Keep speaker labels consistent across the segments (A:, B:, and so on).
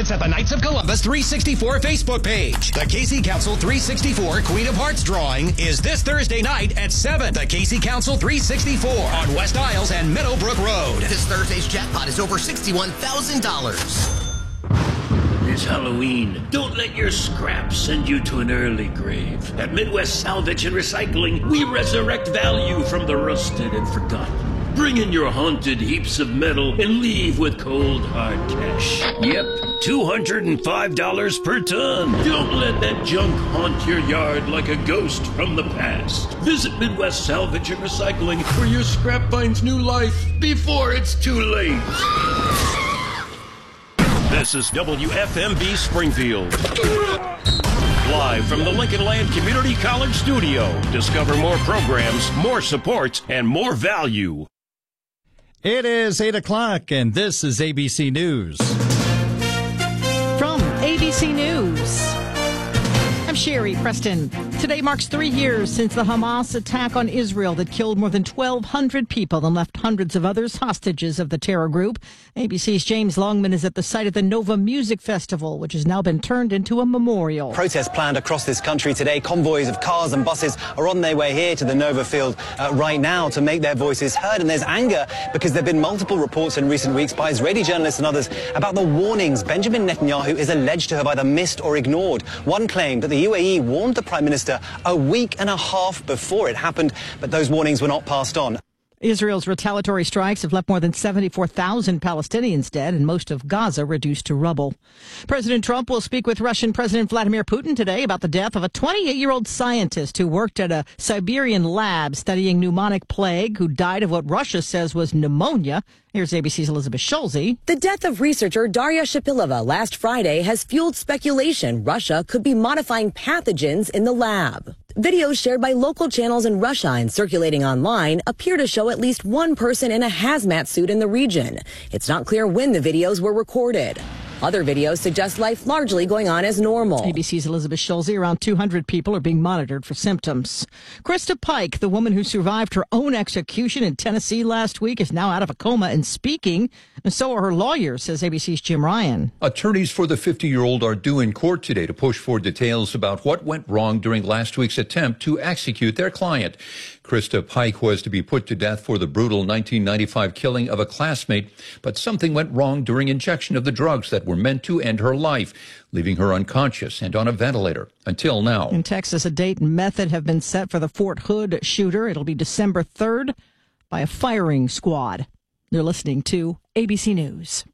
A: tickets at the Knights of Columbus 364 Facebook page. The Casey Council 364 Queen of Hearts drawing is this Thursday night at 7. The Casey Council 364 on West Isles and Meadowbrook Road.
B: This Thursday's jackpot is over $61,000.
C: It's Halloween. Don't let your scraps send you to an early grave. At Midwest Salvage and Recycling, we resurrect value from the rusted and forgotten. Bring in your haunted heaps of metal and leave with cold, hard cash. Yep, $205 per ton. Don't let that junk haunt your yard like a ghost from the past. Visit Midwest Salvage and Recycling where your scrap finds new life before it's too late.
D: This is WFMB Springfield. Live from the Lincoln Land Community College studio. Discover more programs, more support, and more value.
E: It is 8 o'clock, and this is ABC News.
F: From ABC News, I'm Sherry Preston. Today marks 3 years since the Hamas attack on Israel that killed more than 1,200 people and left hundreds of others hostages of the terror group. ABC's James Longman is at the site of the Nova Music Festival, which has now been turned into a memorial.
G: Protests planned across this country today. Convoys of cars and buses are on their way here to the Nova Field right now to make their voices heard. And there's anger because there have been multiple reports in recent weeks by Israeli journalists and others about the warnings Benjamin Netanyahu is alleged to have either missed or ignored. One claimed that the UAE warned the Prime Minister a week and a half before it happened, but those warnings were not passed on.
F: Israel's retaliatory strikes have left more than 74,000 Palestinians dead and most of Gaza reduced to rubble. President Trump will speak with Russian President Vladimir Putin today about the death of a 28-year-old scientist who worked at a Siberian lab studying pneumonic plague who died of what Russia says was pneumonia. Here's ABC's Elizabeth Schulze.
H: The death of researcher Daria Shapilova last Friday has fueled speculation Russia could be modifying pathogens in the lab. Videos shared by local channels in Russia and circulating online appear to show at least one person in a hazmat suit in the region. It's not clear when the videos were recorded. Other videos suggest life largely going on as normal.
F: ABC's Elizabeth Schulze. Around 200 people are being monitored for symptoms. Krista Pike, the woman who survived her own execution in Tennessee last week, is now out of a coma and speaking. And so are her lawyers, says ABC's Jim Ryan.
I: Attorneys for the 50-year-old are due in court today to push for details about what went wrong during last week's attempt to execute their client. Krista Pike was to be put to death for the brutal 1995 killing of a classmate, but something went wrong during injection of the drugs that were meant to end her life, leaving her unconscious and on a ventilator until now.
F: In Texas, a date and method have been set for the Fort Hood shooter. It'll be December 3rd by a firing squad. You're listening to ABC News.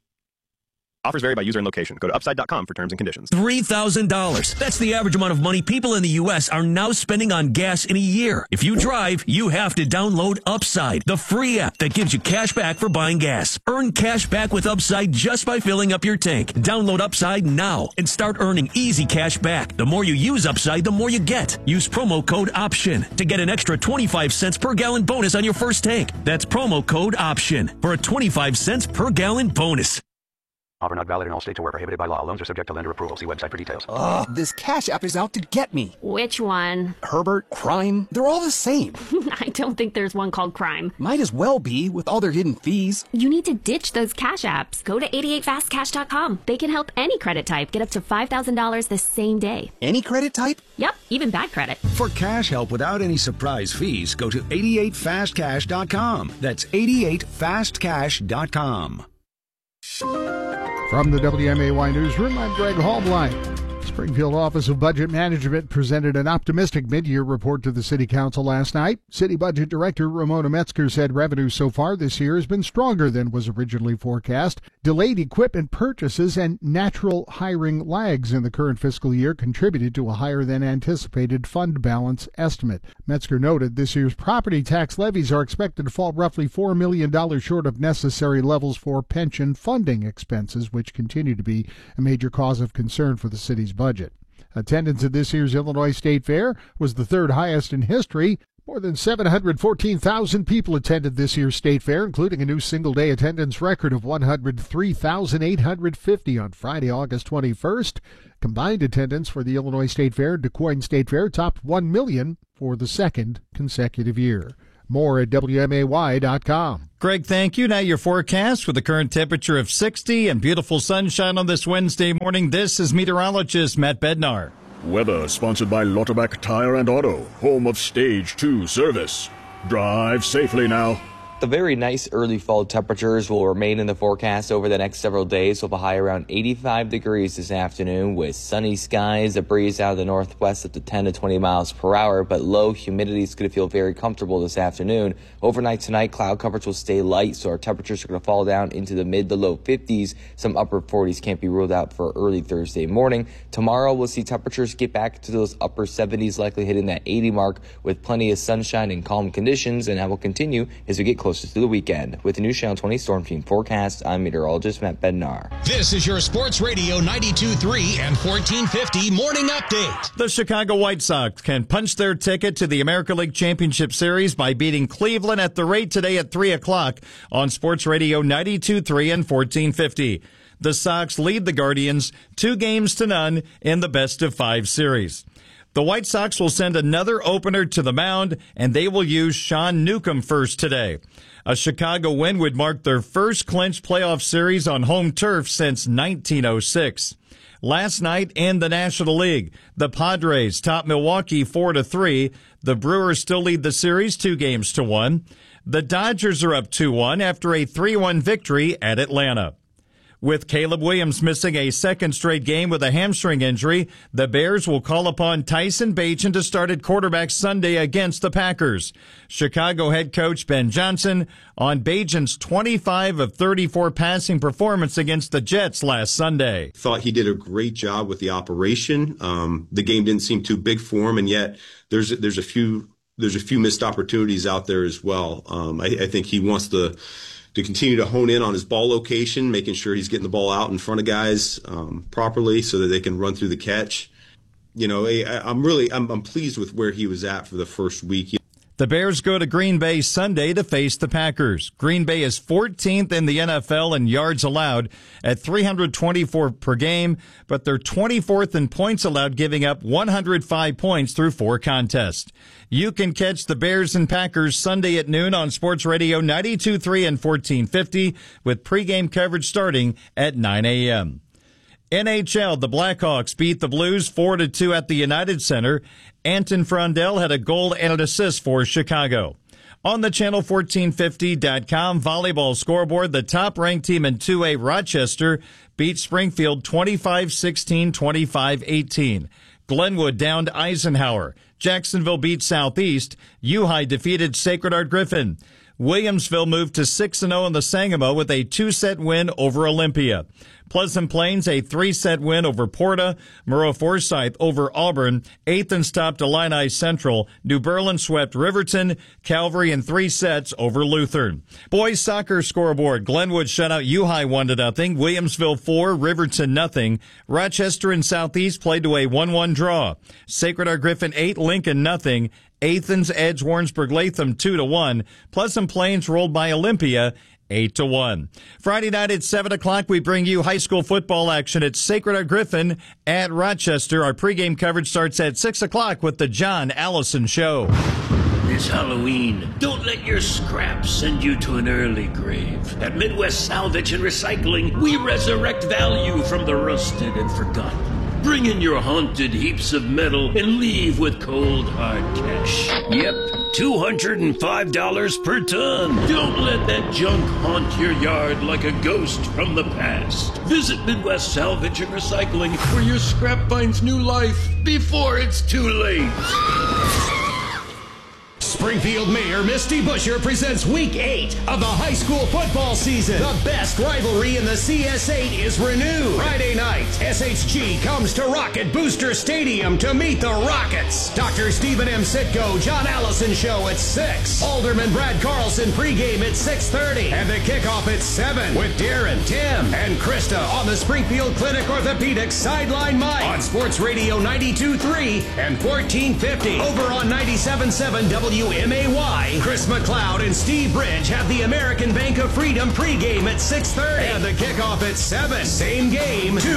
J: Offers vary by user and location. Go to upside.com for terms and conditions.
K: $3,000. That's the average amount of money people in the U.S. are now spending on gas in a year. If you drive, you have to download Upside, the free app that gives you cash back for buying gas. Earn cash back with Upside just by filling up your tank. Download Upside now and start earning easy cash back. The more you use Upside, the more you get. Use promo code OPTION to get an extra 25 cents per gallon bonus on your first tank. That's promo code OPTION for a 25 cents per gallon bonus.
L: Offer not valid in all states or where prohibited by law. Loans are subject to lender approval. See website for details.
M: Ugh, this Cash App is out to get me.
N: Which one?
M: Herbert, Crime, they're all the same.
N: I don't think there's one called Crime.
M: Might as well be, with all their hidden fees.
N: You need to ditch those Cash Apps. Go to 88fastcash.com. They can help any credit type get up to $5,000 the same day.
M: Any credit type?
N: Yep, even bad credit.
O: For cash help without any surprise fees, go to 88fastcash.com. That's 88fastcash.com.
P: From the WMAY Newsroom, I'm Greg Halblein. Springfield Office of Budget Management presented an optimistic mid-year report to the City Council last night. City Budget Director Ramona Metzger said revenue so far this year has been stronger than was originally forecast. Delayed equipment purchases and natural hiring lags in the current fiscal year contributed to a higher than anticipated fund balance estimate. Metzger noted this year's property tax levies are expected to fall roughly $4 million short of necessary levels for pension funding expenses, which continue to be a major cause of concern for the city's budget. Attendance at this year's Illinois State Fair was the third highest in history. More than 714,000 people attended this year's State Fair, including a new single-day attendance record of 103,850 on Friday, August 21st. Combined attendance for the Illinois State Fair and Du Quoin State Fair topped 1 million for the second consecutive year. More at WMAY.com.
E: Greg, thank you. Now your forecast with a current temperature of 60 and beautiful sunshine on this Wednesday morning. This is meteorologist Matt Bednar.
Q: Weather sponsored by Lauterbach Tire and Auto, home of Stage 2 service. Drive safely now.
R: The very nice early fall temperatures will remain in the forecast over the next several days, with a high around 85 degrees this afternoon, with sunny skies, a breeze out of the northwest up to 10 to 20 miles per hour, but low humidity is going to feel very comfortable this afternoon. Overnight tonight, cloud coverage will stay light, so our temperatures are going to fall down into the mid to low 50s. Some upper 40s can't be ruled out for early Thursday morning. Tomorrow, we'll see temperatures get back to those upper 70s, likely hitting that 80 mark, with plenty of sunshine and calm conditions, and that will continue as we get closer to the weekend. With the new Channel 20 Storm Team forecast, I'm meteorologist Matt Bednar.
A: This is your Sports Radio 92.3 and 1450 morning update.
E: The Chicago White Sox can punch their ticket to the American League Championship Series by beating Cleveland at the rate today at 3 o'clock on Sports Radio 92.3 and 1450. The Sox lead the Guardians 2-0 in the best-of-5 series. The White Sox will send another opener to the mound, and they will use Sean Newcomb first today. A Chicago win would mark their first clinched playoff series on home turf since 1906. Last night in the National League, the Padres topped Milwaukee 4-3. The Brewers still lead the series 2-1. The Dodgers are up 2-1 after a 3-1 victory at Atlanta. With Caleb Williams missing a second straight game with a hamstring injury, the Bears will call upon Tyson Bagent to start at quarterback Sunday against the Packers. Chicago head coach Ben Johnson on Bagent's 25 of 34 passing performance against the Jets last Sunday.
S: Thought he did a great job with the operation. The game didn't seem too big for him, and yet there's a few missed opportunities out there as well. I think he wants to continue to hone in on his ball location, making sure he's getting the ball out in front of guys properly so that they can run through the catch. You know, I'm pleased with where he was at for the first week.
E: The Bears go to Green Bay Sunday to face the Packers. Green Bay is 14th in the NFL in yards allowed at 324 per game, but they're 24th in points allowed, giving up 105 points through 4 contests. You can catch the Bears and Packers Sunday at noon on Sports Radio 92.3 and 1450 with pregame coverage starting at 9 a.m. NHL, the Blackhawks beat the Blues 4-2 at the United Center. Anton Frondel had a goal and an assist for Chicago. On the Channel1450.com volleyball scoreboard, the top-ranked team in 2A, Rochester, beat Springfield 25-16, 25-18. Glenwood downed Eisenhower. Jacksonville beat Southeast. U-High defeated Sacred Heart Griffin. Williamsville moved to 6-0 in the Sangamo with a 2-set win over Olympia. Pleasant Plains, a 3-set win over Porta. Murrow Forsyth over Auburn. Athens topped Illini Central. New Berlin swept Riverton. Calvary in 3 sets over Lutheran. Boys soccer scoreboard. Glenwood shut out U-High 1-0. Williamsville 4, Riverton 0. Rochester and Southeast played to a 1-1 draw. Sacred Heart Griffin 8, Lincoln 0. Athens edged Warrensburg Latham 2-1. Pleasant Plains rolled by Olympia 8-1. Friday night at 7 o'clock, we bring you high school football action at Sacred Heart Griffin at Rochester. Our pregame coverage starts at 6 o'clock with the John Allison Show.
C: This Halloween, don't let your scraps send you to an early grave. At Midwest Salvage and Recycling, we resurrect value from the rusted and forgotten. Bring in your haunted heaps of metal and leave with cold, hard cash. Yep, $205 per ton. Don't let that junk haunt your yard like a ghost from the past. Visit Midwest Salvage and Recycling, where your scrap finds new life before it's too late.
A: Springfield Mayor Misty Buscher presents Week 8 of the high school football season. The best rivalry in the CS8 is renewed. Friday night, SHG comes to Rocket Booster Stadium to meet the Rockets. Dr. Stephen M. Sitko, John Allison Show at 6. Alderman Brad Carlson pregame at 6:30. And the kickoff at 7 with Darren, Tim, and Krista on the Springfield Clinic Orthopedics sideline mic on Sports Radio 92.3 and 1450. Over on 97.7 WMAY, Chris McLeod and Steve Bridge have the American Bank of Freedom pregame at 6:30 and the kickoff at 7. Same game, 2 stadiums.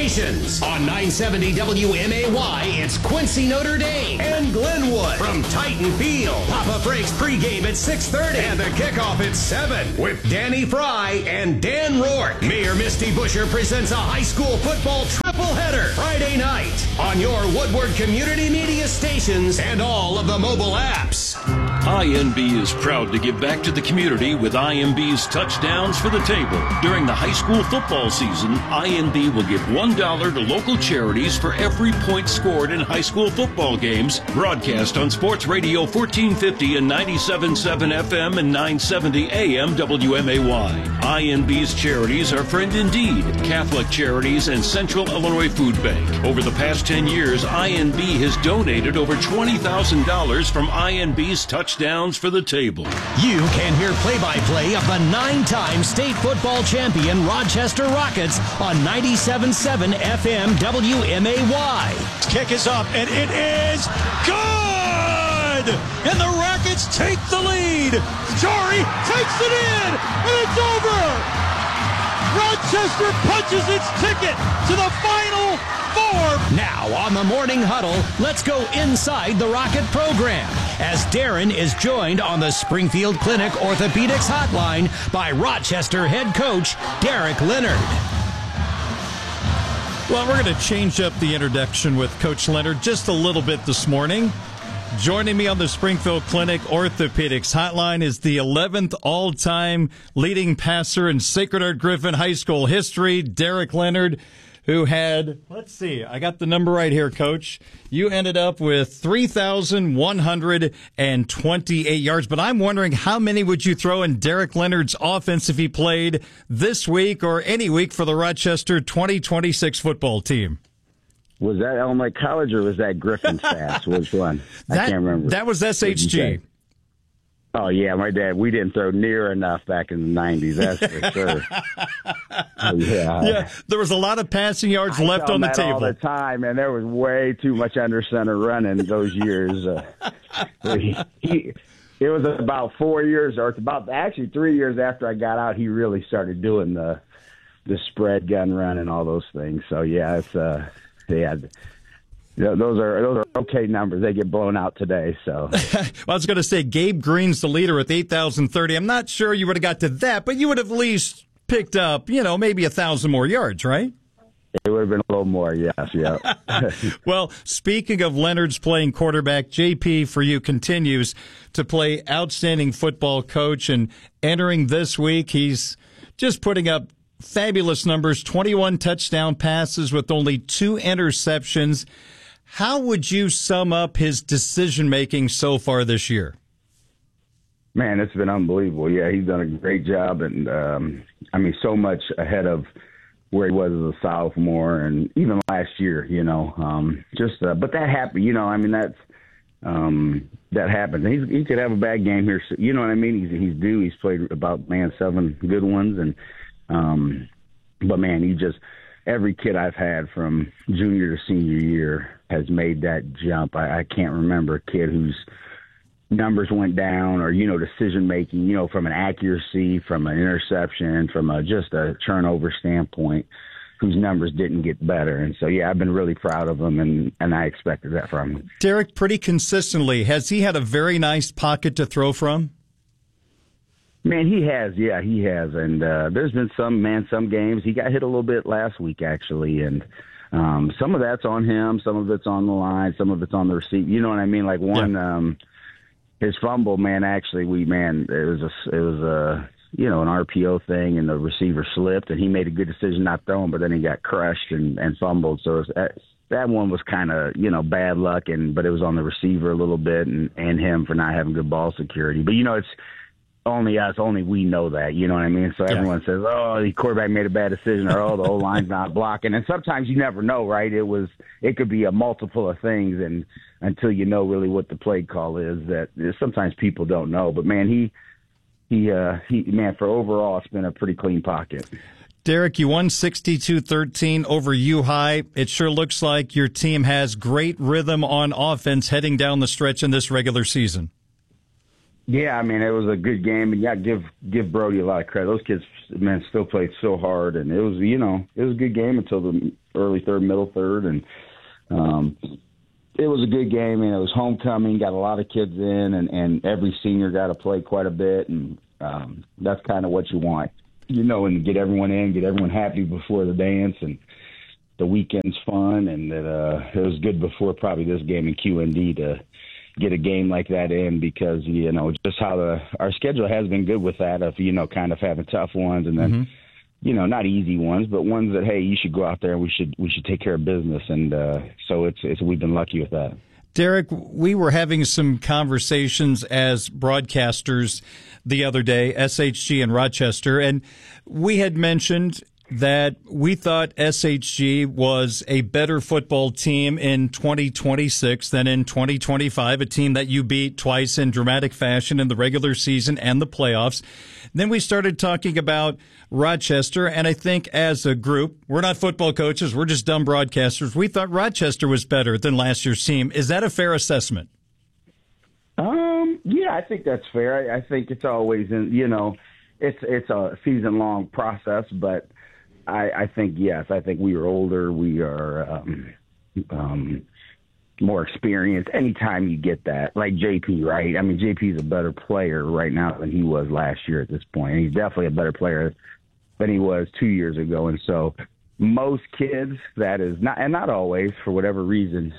A: stations. On 970 WMAY, it's Quincy, Notre Dame, and Glenwood. From Titan Field, Papa Frank's pregame at 6:30, and the kickoff at 7 with Danny Fry and Dan Rourke. Mayor Misty Buscher presents a high school football triple-header Friday night on your Woodward Community Media stations and all of the mobile apps.
D: INB is proud to give back to the community with INB's Touchdowns for the Table. During the high school football season, INB will give $1 to local charities for every point scored in high school football games, broadcast on Sports Radio 1450 and 97.7 FM and 970 AM WMAY. INB's charities are Friend Indeed, Catholic Charities, and Central Illinois Food Bank. Over the past 10 years, INB has donated over $20,000 from INB's Touchdowns for the Table.
A: You can hear play-by-play of the 9-time state football champion Rochester Rockets on 97.7 FM WMAY.
T: Kick is up, and it is good! And the Rockets take the lead. Jory takes it in, and it's over! Rochester punches its ticket to the Final Four.
A: Now on the Morning Huddle, let's go inside the Rocket program as Darren is joined on the Springfield Clinic Orthopedics Hotline by Rochester head coach Derek Leonard.
E: Well, we're going to change up the introduction with Coach Leonard just a little bit this morning. Joining me on the Springfield Clinic Orthopedics Hotline is the 11th all-time leading passer in Sacred Heart Griffin High School history, Derek Leonard, who had, let's see, I got the number right here, Coach. You ended up with 3,128 yards, but I'm wondering how many would you throw in Derek Leonard's offense if he played this week or any week for the Rochester 2026 football team?
U: Was that Elmlake College or was that Griffin Fast? Which one? I can't remember.
E: That was SHG.
U: Oh, yeah, my dad. We didn't throw near enough back in the 90s, that's for sure.
E: Yeah, there was a lot of passing yards left on the table.
U: All the time, and there was way too much under center running those years. It was about 4 years, or it's about actually 3 years after I got out, he really started doing the spread gun run and all those things. So, yeah, it's those are okay numbers. They get blown out today. So
E: well, I was going to say Gabe Green's the leader with 8,030. I'm not sure you would have got to that, but you would have at least picked up, maybe 1,000 more yards, right?
U: It would have been a little more, yes, yeah.
E: Well, speaking of Leonard's playing quarterback, JP for you continues to play outstanding football, coach, and entering this week, he's just putting up fabulous numbers, 21 touchdown passes with only 2 interceptions. How would you sum up his decision-making so far this year?
U: Man, it's been unbelievable. Yeah, he's done a great job, and so much ahead of where he was as a sophomore and even last year, but that happened, that happens. He could have a bad game here. So, you know what I mean? He's due. He's played about, 7 good ones, and but man, every kid I've had from junior to senior year has made that jump. I can't remember a kid whose numbers went down or, decision making, from an accuracy, from an interception, from just a turnover standpoint, whose numbers didn't get better. And so, yeah, I've been really proud of him, and I expected that from him.
E: Derek, pretty consistently, has he had a very nice pocket to throw from?
U: Man, he has. Yeah, he has. And there's been some games. He got hit a little bit last week, actually. And some of that's on him. Some of it's on the line. Some of it's on the receiver. You know what I mean? Like his fumble, man, actually, it was an RPO thing, and the receiver slipped, and he made a good decision not throwing, but then he got crushed and fumbled. So that one was kind of, bad luck, but it was on the receiver a little bit and him for not having good ball security. But, it's only us, only we know that, you know what I mean? So everyone says, oh, the quarterback made a bad decision, or, oh, the O-line's not blocking. And sometimes you never know, right? It could be a multiple of things, and until you know really what the play call is, that sometimes people don't know. But, man, for overall, it's been a pretty clean pocket.
E: Derek, you won 62-13 over U-High. It sure looks like your team has great rhythm on offense heading down the stretch in this regular season.
U: Yeah, it was a good game, and give Brody a lot of credit. Those kids, man, still played so hard, and it was a good game until the early third, middle third, and it was a good game. And it was homecoming, got a lot of kids in, and every senior got to play quite a bit, and that's kind of what you want, and get everyone in, get everyone happy before the dance, and the weekend's fun. And that it was good before probably this game in QND to get a game like that in, because just how our schedule has been good with that, of kind of having tough ones, and then not easy ones, but ones that, hey, you should go out there and we should take care of business. And so we've been lucky with that.
E: Derek, we were having some conversations as broadcasters the other day, SHG and Rochester, and we had mentioned that we thought SHG was a better football team in 2026 than in 2025, a team that you beat twice in dramatic fashion in the regular season and the playoffs. Then we started talking about Rochester, and I think as a group, we're not football coaches, we're just dumb broadcasters. We thought Rochester was better than last year's team. Is that a fair assessment?
U: Yeah, I think that's fair. I think it's always it's a season-long process, but I think, yes, I think we are older. We are more experienced. Anytime you get that, like JP, right? I mean, JP is a better player right now than he was last year at this point. He's definitely a better player than he was 2 years ago. And so most kids, that is not, and not always, for whatever reason,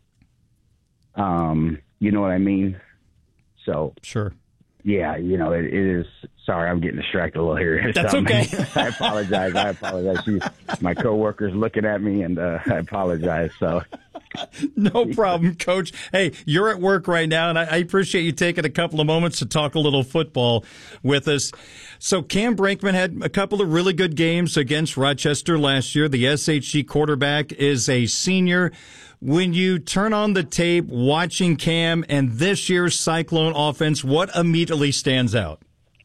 U: you know what I mean? So
E: sure.
U: Yeah, it is. Sorry, I'm getting distracted a little here.
E: That's okay.
U: I apologize. My coworker's looking at me, and I apologize. So,
E: no problem, Coach. Hey, you're at work right now, and I appreciate you taking a couple of moments to talk a little football with us. So, Cam Brinkman had a couple of really good games against Rochester last year. The SHG quarterback is a senior. When you turn on the tape watching Cam and this year's Cyclone offense, what immediately stands out?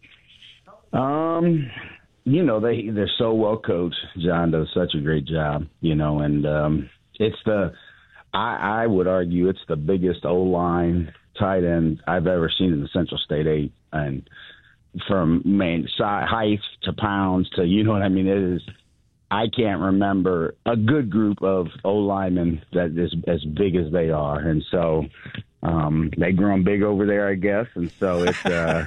U: They're so well coached. John does such a great job, and it's I would argue it's the biggest O-line tight end I've ever seen in the Central State 8. And from height to pounds to, it is. I can't remember a good group of O-linemen that is as big as they are. And so they grown big over there, I guess. And so it's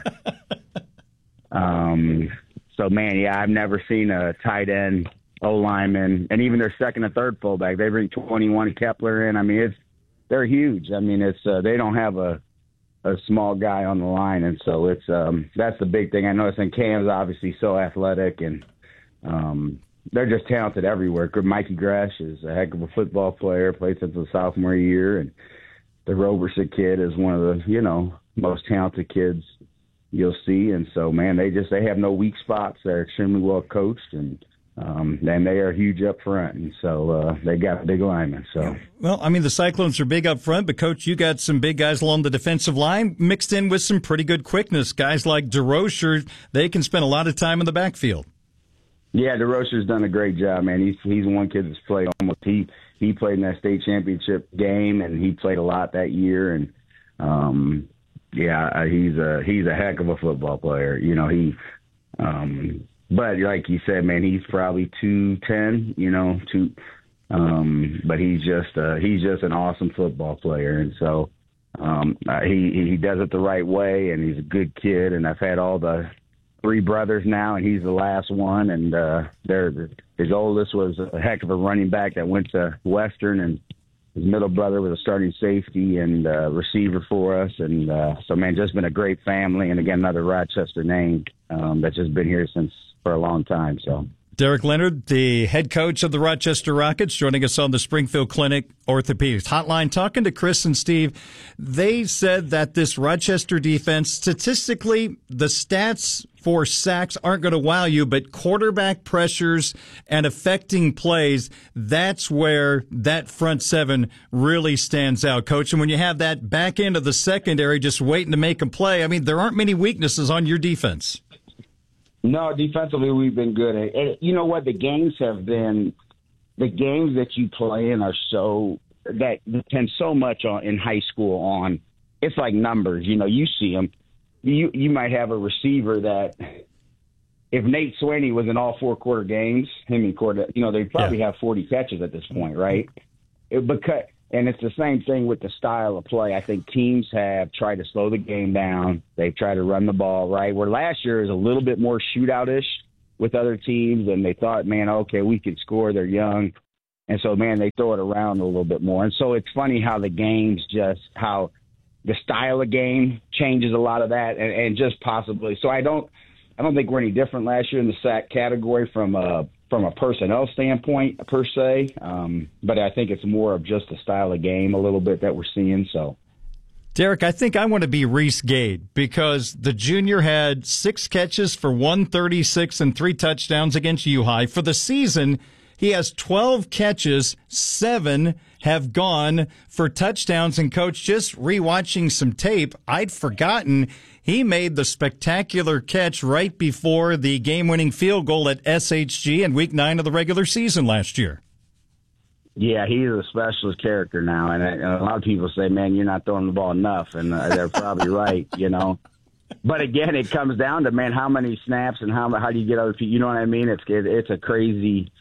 U: I've never seen a tight end O-lineman, and even their second and third fullback, they bring 21 Kepler in. I mean, they're huge. I mean, they don't have a small guy on the line. And so it's that's the big thing. I noticed, and Cam's obviously so athletic, and they're just talented everywhere. Mikey Gresh is a heck of a football player, played since the sophomore year, and the Roberson kid is one of the, most talented kids you'll see. And so, man, they have no weak spots. They're extremely well coached, and they are huge up front. And so they got big linemen. So,
E: well, I mean, the Cyclones are big up front, but Coach, you got some big guys along the defensive line mixed in with some pretty good quickness. Guys like DeRocher, they can spend a lot of time in the backfield.
U: Yeah, DeRocher's done a great job, man. He's one kid that's played almost. He played in that state championship game, and he played a lot that year. And he's a heck of a football player. But like you said, man, he's probably 210. But he's just an awesome football player, and so he does it the right way, and he's a good kid. And I've had all the 3 brothers now, and he's the last one. And his oldest was a heck of a running back that went to Western, and his middle brother was a starting safety and receiver for us. And so, man, just been a great family. And again, another Rochester name that's just been here for a long time. So.
E: Derek Leonard, the head coach of the Rochester Rockets, joining us on the Springfield Clinic Orthopedics Hotline. Talking to Chris and Steve, they said that this Rochester defense, statistically, the stats for sacks aren't going to wow you, but quarterback pressures and affecting plays, that's where that front seven really stands out, Coach. And when you have that back end of the secondary just waiting to make a play, I mean, there aren't many weaknesses on your defense.
U: No, defensively we've been good. And you know what? The games that you play in are so that depend so much on in high school on. It's like numbers. You see them. You might have a receiver that if Nate Swaney was in all 4-quarter games, him and Cordell, they'd probably have 40 catches at this point, right? And it's the same thing with the style of play. I think teams have tried to slow the game down. They've tried to run the ball, right? Where last year is a little bit more shootout-ish with other teams, and they thought, man, okay, we could score. They're young. And so, man, they throw it around a little bit more. And so it's funny how the games how the style of game changes a lot of that and just possibly. So I don't think we're any different last year in the sack category from a personnel standpoint per se, but I think it's more of just the style of game a little bit that we're seeing. So,
E: Derek, I think I want to be Reese Gade because the junior had 6 catches for 136 and 3 touchdowns against U-High. For the season, he has 12 catches, 7 have gone for touchdowns. And, Coach, just rewatching some tape, I'd forgotten he made the spectacular catch right before the game-winning field goal at SHG in Week 9 of the regular season last year.
U: Yeah, he's a specialist character now, and a lot of people say, man, you're not throwing the ball enough, and they're probably right, But, again, it comes down to, man, how many snaps and how do you get other people, you know what I mean? It's a crazy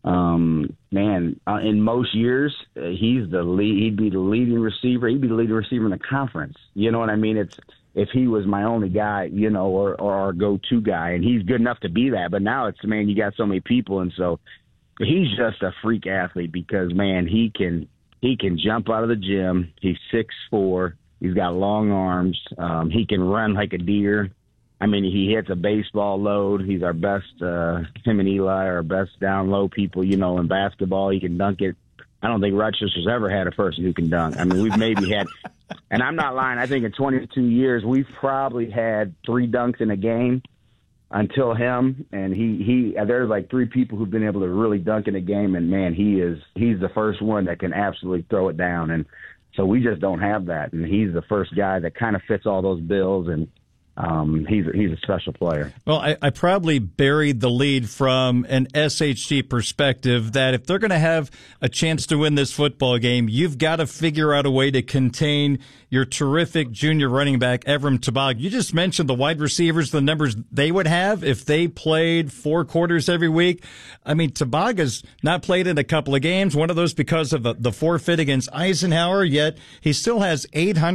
U: man. In most years, he's the lead. He'd be the leading receiver. He'd be the leading receiver in the conference. You know what I mean? If he was my only guy, or our go-to guy, and he's good enough to be that. But now it's, man, you got so many people, and so he's just a freak athlete because, man, he can jump out of the gym. He's 6'4". He's got long arms. He can run like a deer. I mean, he hits a baseball load. He's our best, him and Eli are our best down low people, in basketball. He can dunk it. I don't think Rochester's ever had a person who can dunk. I mean, we've maybe had, and I'm not lying, I think in 22 years, we've probably had 3 dunks in a game until him. And there's like 3 people who've been able to really dunk in a game. And, man, he's the first one that can absolutely throw it down. And so we just don't have that. And he's the first guy that kind of fits all those bills. And he's a special player.
E: Well, I probably buried the lead from an SHG perspective that if they're going to have a chance to win this football game, you've got to figure out a way to contain your terrific junior running back, Evrim Tabag. You just mentioned the wide receivers, the numbers they would have if they played 4 quarters every week. I mean, Tabag has not played in a couple of games, one of those because of the forfeit against Eisenhower, yet he still has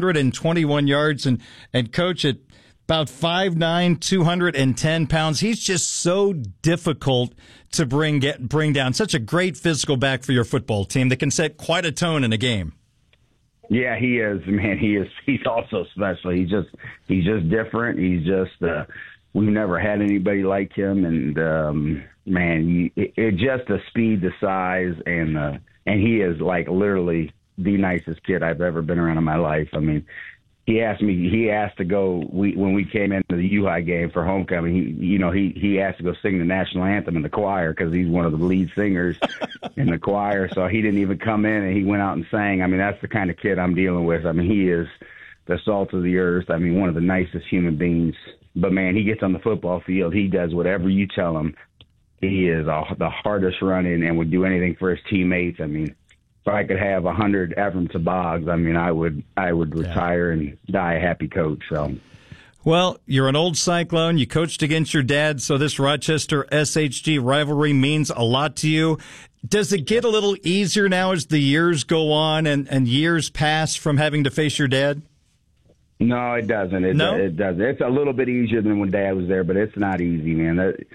E: 821 yards. And Coach, at about 5'9", 210 pounds. He's just so difficult to bring down. Such a great physical back for your football team that can set quite a tone in a game.
U: Yeah, he is, man. He's also special. He's just different. He's just we've never had anybody like him, and man, it just the speed, the size, and he is like literally the nicest kid I've ever been around in my life. I mean, he asked to go, when we came into the U-High game for homecoming, he asked to go sing the national anthem in the choir because he's one of the lead singers in the choir. So he didn't even come in, and he went out and sang. I mean, that's the kind of kid I'm dealing with. I mean, he is the salt of the earth. I mean, one of the nicest human beings. But, man, he gets on the football field. He does whatever you tell him. He is the hardest running and would do anything for his teammates. I mean, if I could have 100 Evrim Tabags, I mean, I would retire and die a happy coach. So,
E: well, you're an old Cyclone. You coached against your dad, so this Rochester SHG rivalry means a lot to you. Does it get a little easier now as the years go on and years pass from having to face your dad?
U: No, it doesn't. It doesn't. It's a little bit easier than when Dad was there, but it's not easy, man.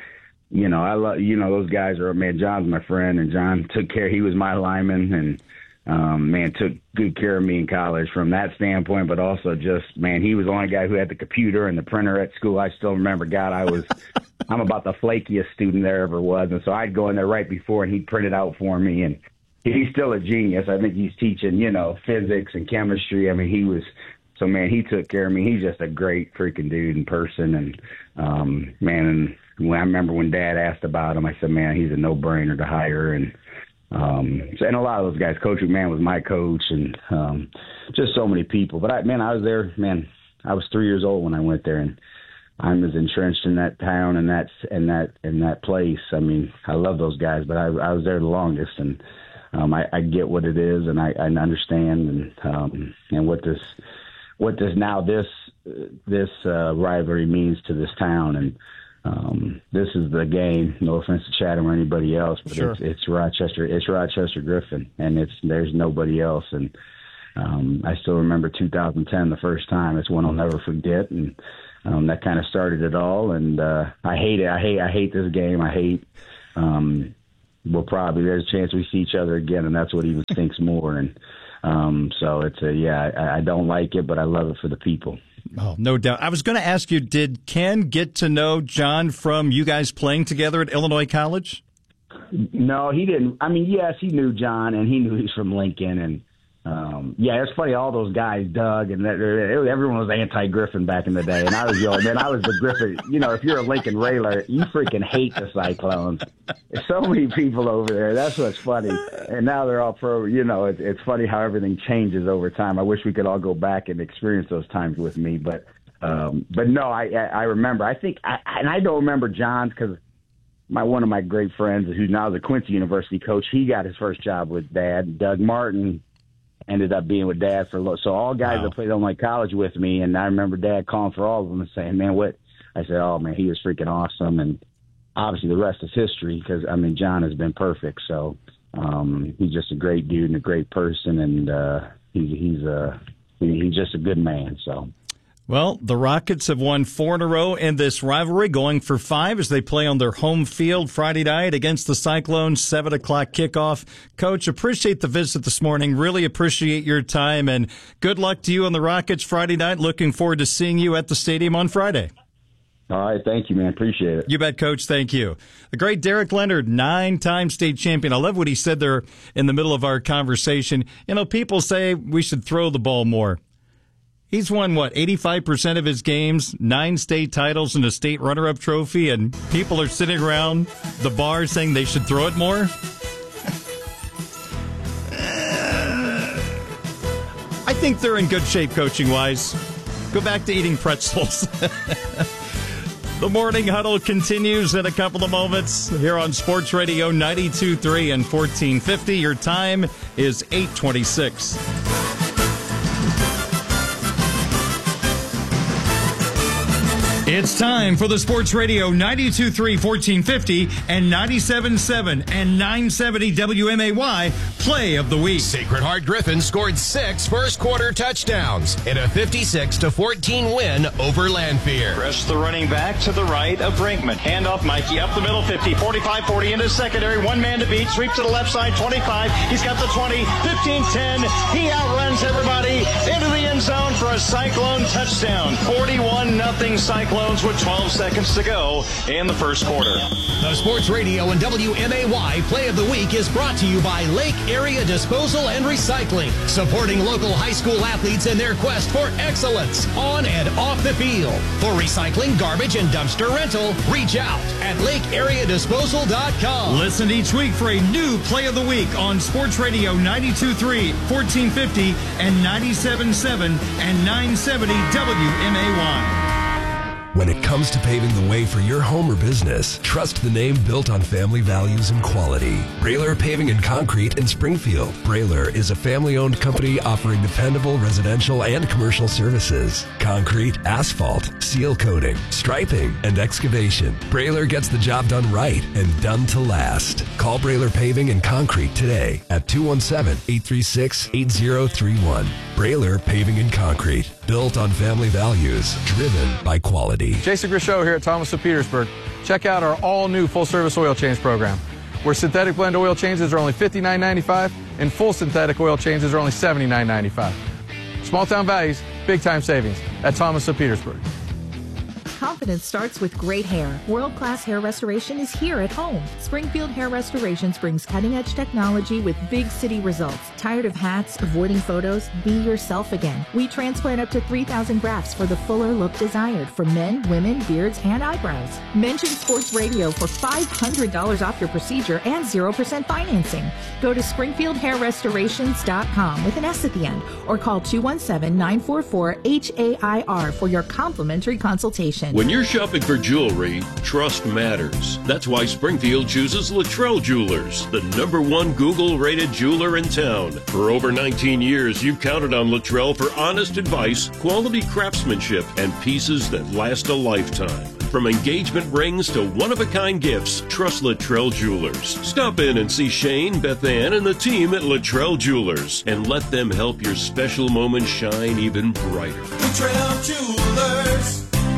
U: I love, those guys are, man, John's my friend, and John took care. He was my lineman, and, man, took good care of me in college from that standpoint, but also just, man, he was the only guy who had the computer and the printer at school. I still remember, I'm about the flakiest student there ever was, and so I'd go in there right before, and he'd print it out for me, and he's still a genius. I think he's teaching, physics and chemistry. I mean, so, man, he took care of me. He's just a great freaking dude in person, and, man, and I remember when Dad asked about him, I said, man, he's a no-brainer to hire. And a lot of those guys, Coach McMahon was my coach, and just so many people. But, I was there, man, I was 3 years old when I went there, and I'm as entrenched in that town and that place. I mean, I love those guys, but I was there the longest, and I get what it is, and I understand and what this rivalry means to this town. And this is the game. No offense to Chatham or anybody else, but
E: Sure.
U: it's Rochester. It's Rochester Griffin, and there's nobody else. And I still remember 2010, the first time. It's one I'll never forget, and that kind of started it all. And I hate it. I hate this game. I hate. There's a chance we see each other again, and that's what even stinks more. And so I don't like it, but I love it for the people.
E: Oh, no doubt. I was going to ask you, did Ken get to know John from you guys playing together at Illinois College?
U: No, he didn't. I mean, yes, he knew John, and he knew he's from Lincoln. And, it's funny, all those guys, Doug, and everyone was anti-Griffin back in the day. And I was I was the Griffin. If you're a Lincoln Railer, you freaking hate the Cyclones. There's so many people over there. That's what's funny. And now they're all pro. It's funny how everything changes over time. I wish we could all go back and experience those times with me. But no, I remember. I think, and I don't remember John's because one of my great friends, who's now the Quincy University coach, he got his first job with Dad. Doug Martin ended up being with Dad so all guys that played on my college with me, and I remember Dad calling for all of them and saying, "Man, what?" I said, "Oh man, he was freaking awesome," and obviously the rest is history because John has been perfect. So he's just a great dude and a great person, and he's just a good man. So.
E: Well, the Rockets have won 4 in a row in this rivalry, going for 5 as they play on their home field Friday night against the Cyclones, 7 o'clock kickoff. Coach, appreciate the visit this morning. Really appreciate your time, and good luck to you on the Rockets Friday night. Looking forward to seeing you at the stadium on Friday.
U: All right. Thank you, man. Appreciate it.
E: You bet, Coach. Thank you. The great Derek Leonard, 9-time state champion. I love what he said there in the middle of our conversation. People say we should throw the ball more. He's won, 85% of his games, 9 state titles and a state runner-up trophy, and people are sitting around the bar saying they should throw it more? I think they're in good shape coaching-wise. Go back to eating pretzels. The Morning Huddle continues in a couple of moments here on Sports Radio 92.3 and 1450. Your time is 8:26. It's time for the Sports Radio 92.3, 1450 and 97.7 and 970 WMAY Play of the Week.
A: Sacred Heart Griffin scored 6 first-quarter touchdowns in a 56-14 win over Lanphier.
B: Press the running back to the right of Brinkman. Hand off Mikey up the middle, 50, 45, 40 into secondary. One man to beat. Sweep to the left side, 25. He's got the 20, 15, 10. He outruns everybody into the end zone for a Cyclone touchdown. 41-0 Cyclones with 12 seconds to go in the first quarter.
A: The Sports Radio and WMAY Play of the Week is brought to you by Lake Area Disposal and Recycling, supporting local high school athletes in their quest for excellence on and off the field. For recycling, garbage, and dumpster rental, reach out at lakeareadisposal.com.
E: Listen each week for a new Play of the Week on Sports Radio 92.3, 1450 and 97.7 and 970 WMAY.
V: When it comes to paving the way for your home or business, trust the name built on family values and quality. Brailer Paving and Concrete in Springfield. Brailer is a family-owned company offering dependable residential and commercial services. Concrete, asphalt, seal coating, striping, and excavation. Brailer gets the job done right and done to last. Call Brailer Paving and Concrete today at 217-836-8031. Brailer Paving and Concrete. Built on family values, driven by quality.
W: Jason Grishow here at Thomas of Petersburg. Check out our all-new full-service oil change program, where synthetic blend oil changes are only $59.95 and full synthetic oil changes are only $79.95. Small-town values, big-time savings at Thomas of Petersburg.
X: Confidence starts with great hair. World-class hair restoration is here at home. Springfield Hair Restorations brings cutting-edge technology with big city results. Tired of hats, avoiding photos? Be yourself again. We transplant up to 3,000 grafts for the fuller look desired for men, women, beards, and eyebrows. Mention Sports Radio for $500 off your procedure and 0% financing. Go to SpringfieldHairRestorations.com with an S at the end, or call 217-944-HAIR for your complimentary consultation.
D: When you're shopping for jewelry, trust matters. That's why Springfield chooses Luttrell Jewelers, the #1 Google-rated jeweler in town. For over 19 years, you've counted on Luttrell for honest advice, quality craftsmanship, and pieces that last a lifetime. From engagement rings to one-of-a-kind gifts, trust Luttrell Jewelers. Stop in and see Shane, Beth Ann, and the team at Luttrell Jewelers and let them help your special moment shine even brighter.
F: Luttrell Jewelers.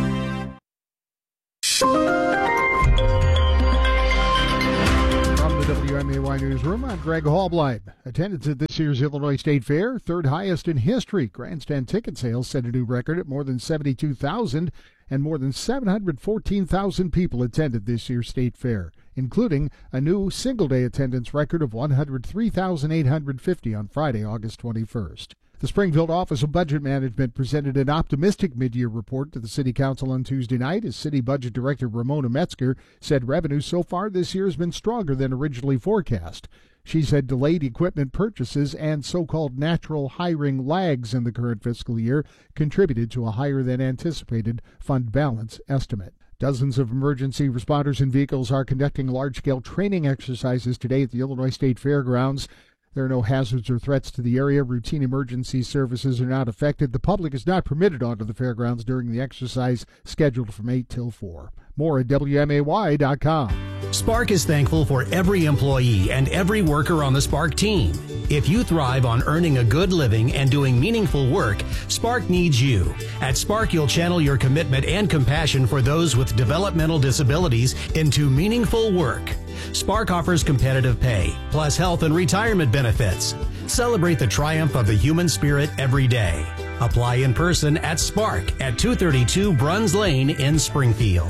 P: WMAY Newsroom, I'm Greg Hallblight. Attendance at this year's Illinois State Fair, third highest in history. Grandstand ticket sales set a new record at more than 72,000, and more than 714,000 people attended this year's State Fair, including a new single-day attendance record of 103,850 on Friday, August 21st. The Springfield Office of Budget Management presented an optimistic mid-year report to the City Council on Tuesday night as City Budget Director Ramona Metzger said revenue so far this year has been stronger than originally forecast. She said delayed equipment purchases and so-called natural hiring lags in the current fiscal year contributed to a higher than anticipated fund balance estimate. Dozens of emergency responders and vehicles are conducting large-scale training exercises today at the Illinois State Fairgrounds. There are no hazards or threats to the area. Routine emergency services are not affected. The public is not permitted onto the fairgrounds during the exercise scheduled from 8 till 4. More at WMAY.com.
G: Spark is thankful for every employee and every worker on the Spark team. If you thrive on earning a good living and doing meaningful work, Spark needs you. At Spark, you'll channel your commitment and compassion for those with developmental disabilities into meaningful work. Spark offers competitive pay, plus health and retirement benefits. Celebrate the triumph of the human spirit every day. Apply in person at Spark at 232 Bruns Lane in Springfield.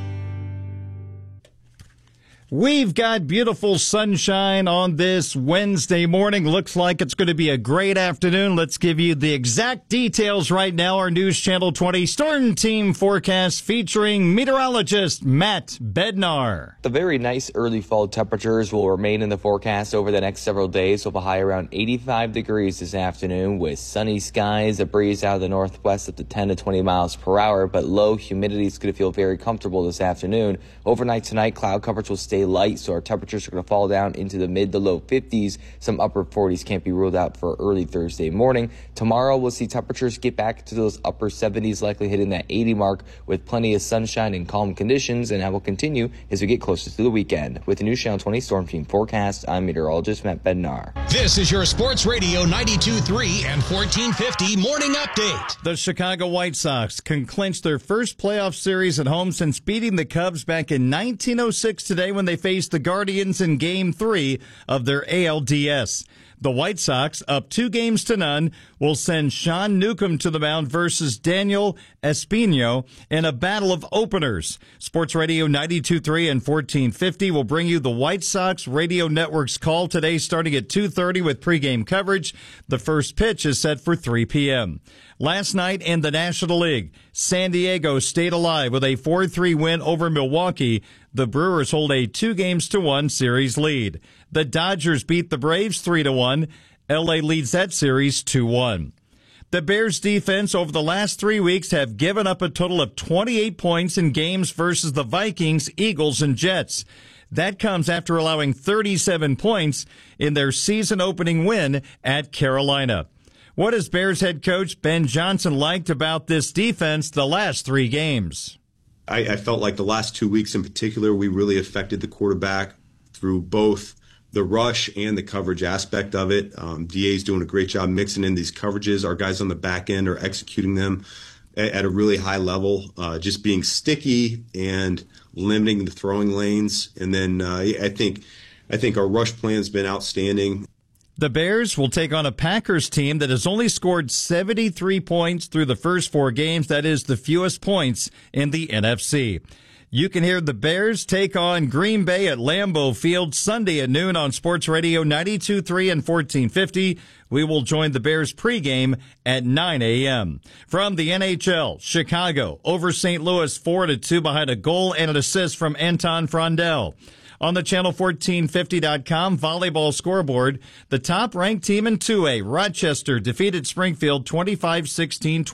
E: We've got beautiful sunshine on this Wednesday morning. Looks like it's going to be a great afternoon. Let's give you the exact details right now. Our News Channel 20 Storm Team forecast featuring meteorologist Matt Bednar.
R: The very nice early fall temperatures will remain in the forecast over the next several days with a high around 85 degrees this afternoon with sunny skies, a breeze out of the northwest up to 10 to 20 miles per hour, but low humidity is going to feel very comfortable this afternoon. Overnight tonight, cloud coverage will stay light, so our temperatures are going to fall down into the mid to low 50s. Some upper 40s can't be ruled out for early Thursday morning. Tomorrow, we'll see temperatures get back to those upper 70s, likely hitting that 80 mark with plenty of sunshine and calm conditions, and that will continue as we get closer to the weekend. With the News Channel 20 Storm Team forecast, I'm meteorologist Matt Bednar.
A: This is your Sports Radio 92.3 and 1450 morning update.
E: The Chicago White Sox can clinch their first playoff series at home since beating the Cubs back in 1906 today when they faced the Guardians in Game 3 of their ALDS. The White Sox, up 2-0, will send Sean Newcomb to the mound versus Daniel Espino in a battle of openers. Sports Radio 92.3 and 1450 will bring you the White Sox Radio Network's call today starting at 2:30 with pregame coverage. The first pitch is set for 3 p.m. Last night in the National League, San Diego stayed alive with a 4-3 win over Milwaukee. The Brewers hold a 2-1 series lead. The Dodgers beat the Braves 3-1. LA leads that series 2-1. The Bears defense over the last 3 weeks have given up a total of 28 points in games versus the Vikings, Eagles, and Jets. That comes after allowing 37 points in their season-opening win at Carolina. What has Bears head coach Ben Johnson liked about this defense the last 3 games?
S: I felt like the last 2 weeks in particular, we really affected the quarterback through both the rush and the coverage aspect of it. DA's doing a great job mixing in these coverages. Our guys on the back end are executing them at a really high level, just being sticky and limiting the throwing lanes. And then I think our rush plan has been outstanding.
E: The Bears will take on a Packers team that has only scored 73 points through the first 4 games. That is the fewest points in the NFC. You can hear the Bears take on Green Bay at Lambeau Field Sunday at noon on Sports Radio 92.3 and 1450. We will join the Bears pregame at 9 a.m. From the NHL, Chicago over St. Louis 4-2 behind a goal and an assist from Anton Frondel. On the Channel1450.com volleyball scoreboard, the top-ranked team in 2A, Rochester, defeated Springfield 25-16,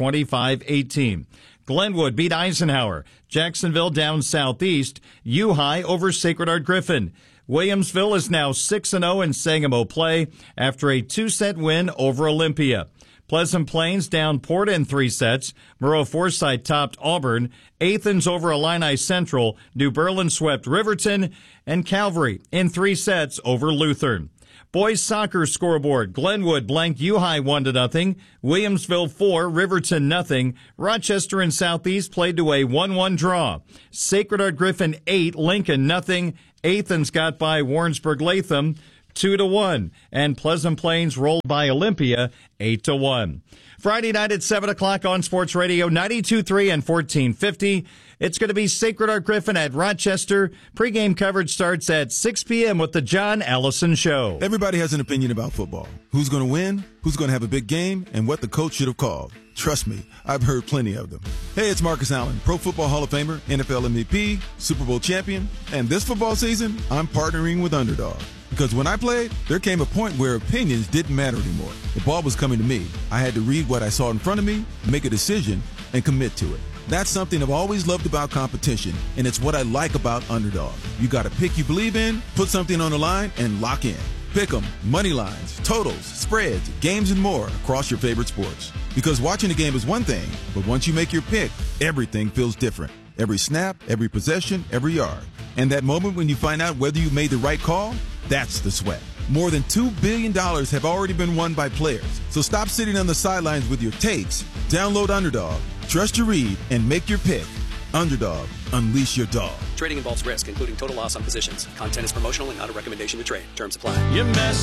E: 25-18. Glenwood beat Eisenhower. Jacksonville down southeast. U-High over Sacred Heart Griffin. Williamsville is now 6-0 in Sangamo play after a 2-set win over Olympia. Pleasant Plains down Porta in 3 sets. Moreau Forsyth topped Auburn. Athens over Illini Central. New Berlin swept Riverton. And Calvary in 3 sets over Lutheran. Boys soccer scoreboard. Glenwood blanked U-High 1-0. Williamsville 4, Riverton 0. Rochester and Southeast played to a 1-1 draw. Sacred Heart Griffin 8, Lincoln 0. Athens got by Warrensburg Latham 2-1. And Pleasant Plains rolled by Olympia 8-1. Friday night at 7 o'clock on Sports Radio 92.3 and 1450. It's going to be Sacred Heart Griffin at Rochester. Pre-game coverage starts at 6 p.m. with the John Allison Show.
H: Everybody has an opinion about football. Who's going to win, who's going to have a big game, and what the coach should have called. Trust me, I've heard plenty of them. Hey, it's Marcus Allen, Pro Football Hall of Famer, NFL MVP, Super Bowl champion, and this football season, I'm partnering with Underdog. Because when I played, there came a point where opinions didn't matter anymore. The ball was coming to me. I had to read what I saw in front of me, make a decision, and commit to it. That's something I've always loved about competition, and it's what I like about Underdog. You got a pick you believe in, put something on the line, and lock in. Pick 'em, money lines, totals, spreads, games, and more across your favorite sports. Because watching a game is one thing, but once you make your pick, everything feels different. Every snap, every possession, every yard. And that moment when you find out whether you made the right call, that's the sweat. More than $2 billion have already been won by players. So stop sitting on the sidelines with your takes. Download Underdog, trust your read, and make your pick. Underdog, unleash your dog.
I: Trading involves risk, including total loss on positions. Content is promotional and not a recommendation to trade. Terms apply.
D: You mess